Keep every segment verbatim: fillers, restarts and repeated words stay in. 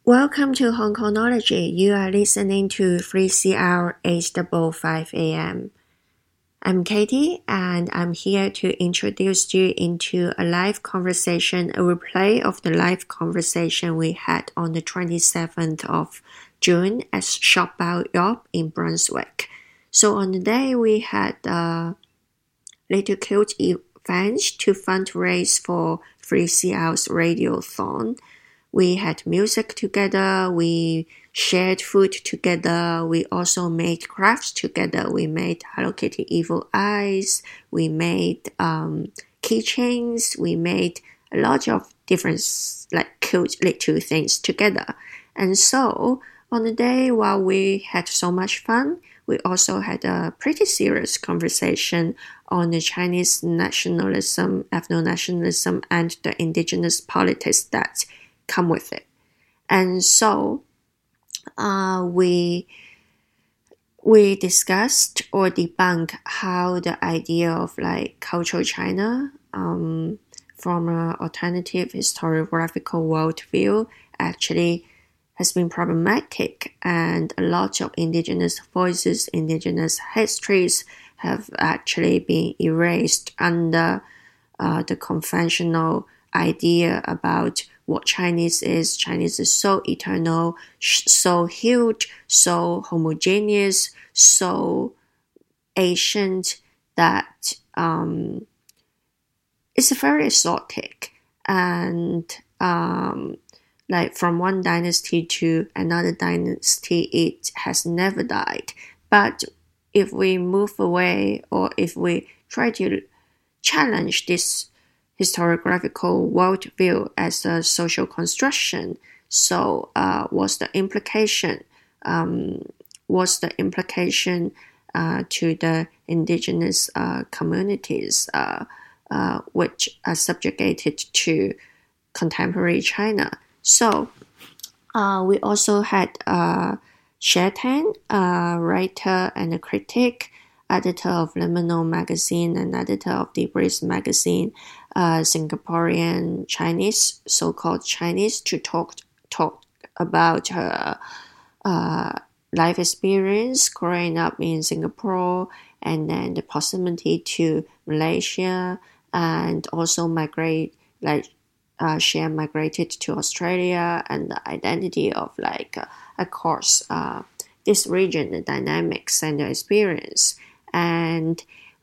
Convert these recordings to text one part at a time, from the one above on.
Welcome to Hong Kongnology. You are listening to three C R eight five five A M. I'm Katie, and I'm here to introduce you into a live conversation, a replay of the live conversation we had on the twenty-seventh of June at Shop Bao Yop in Brunswick. So on the day, we had a little cute event to fundraise for three C R's Radiothon. We had music together, we shared food together, we also made crafts together. We made Hello Kitty Evil Eyes, we made um, keychains, we made a lot of different like cute little things together. And so on the day while we had so much fun, we also had a pretty serious conversation on the Chinese nationalism, ethno-nationalism, and the indigenous politics that come with it. And so uh, we we discussed or debunked how the idea of like cultural China um, from an alternative historiographical worldview actually has been problematic, and a lot of indigenous voices, indigenous histories have actually been erased under uh, the conventional idea about what Chinese is. Chinese is so eternal, so huge, so homogeneous, so ancient that um, it's very exotic, and um, like from one dynasty to another dynasty, it has never died. But if we move away, or if we try to challenge this historiographical worldview as a social construction, so uh, what's the implication? Um, what's the implication uh, to the indigenous uh, communities uh, uh, which are subjugated to contemporary China? So uh, we also had uh, Xie Tan, a writer and a critic, editor of Liminal magazine and editor of Debris magazine, uh, Singaporean Chinese, so-called Chinese, to talk talk about her uh, life experience growing up in Singapore, and then the proximity to Malaysia, and also migrate like uh, she migrated to Australia, and the identity of like uh, of course uh, this region, the dynamics and the experience. And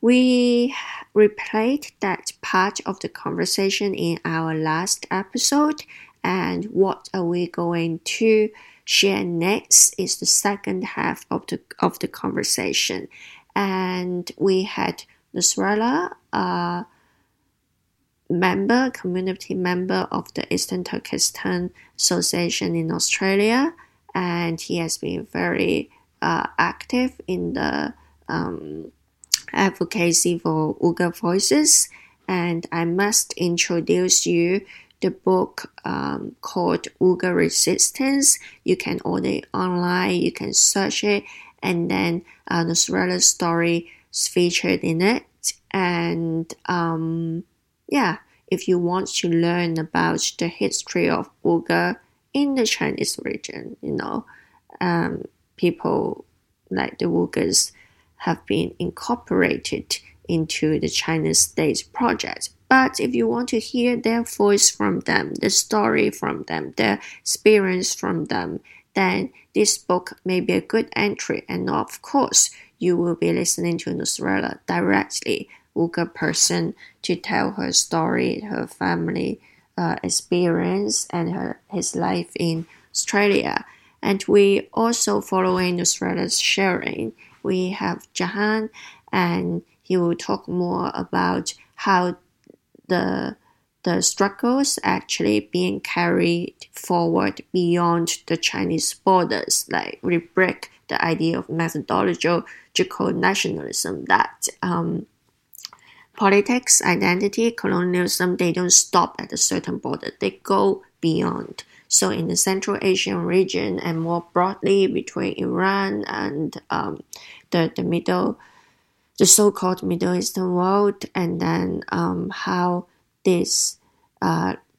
we replayed that part of the conversation in our last episode. And what are we going to share next is the second half of the of the conversation. And we had Nasrallah, a member, community member of the Eastern Turkestan Association in Australia, and he has been very uh, active in the Um, advocacy for Uyghur voices. And I must introduce you the book um, called Uyghur Resistance. You can order it online, you can search it, and then uh, Nasrallah's story is featured in it. And um, yeah, if you want to learn about the history of Uyghur in the Chinese region, you know, um, people like the Uyghurs have been incorporated into the China State project. But if you want to hear their voice from them, the story from them, their experience from them, then this book may be a good entry. And of course, you will be listening to Nasrallah directly, Uyghur person, to tell her story, her family uh, experience, and her his life in Australia. And we also, following Nasrallah's sharing, we have Jahan, and he will talk more about how the the struggles actually being carried forward beyond the Chinese borders. Like we break the idea of methodological nationalism, that um, politics, identity, colonialism, they don't stop at a certain border. They go beyond. So in the Central Asian region, and more broadly between Iran and um, the, the middle, the so-called Middle Eastern world, and then um, how this uh,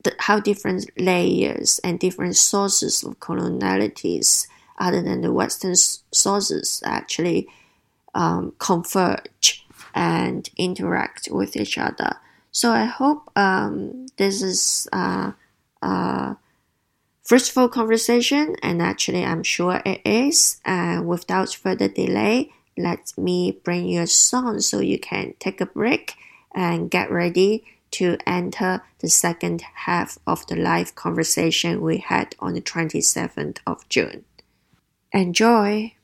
the, how different layers and different sources of colonialities, other than the Western sources, actually um, converge and interact with each other. So I hope um, this is a, a fruitful conversation, and actually I'm sure it is. And without further delay, let me bring you a song so you can take a break and get ready to enter the second half of the live conversation we had on the twenty-seventh of June. Enjoy!